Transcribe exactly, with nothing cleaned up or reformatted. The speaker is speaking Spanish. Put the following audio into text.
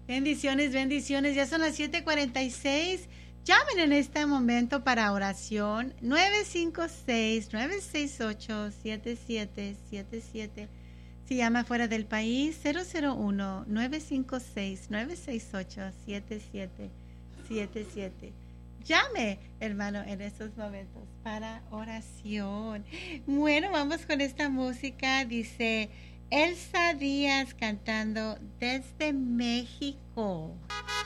Bendiciones, bendiciones. Ya son las siete cuarenta y seis. Llamen en este momento para oración nueve cinco seis, nueve seis ocho, siete siete siete siete. Si llama fuera del país, cero cero uno, nueve cinco seis, nueve seis ocho, siete siete siete siete. Llame, hermano, en estos momentos para oración. Bueno, vamos con esta música. Dice Elsa Díaz cantando desde México.